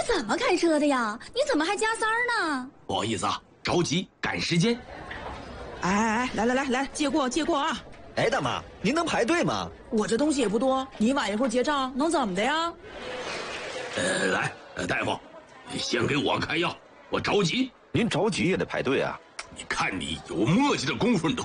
怎么开车的呀？你怎么还加塞儿呢？ 不好意思啊，着急赶时间。 哎，来，借过啊！ 哎，大妈，您能排队吗？ 我这东西也不多，你晚一会儿结账能怎么的呀？ 来，大夫，先给我开药，我着急。 您着急也得排队啊。 你看你有磨叽的功夫，你都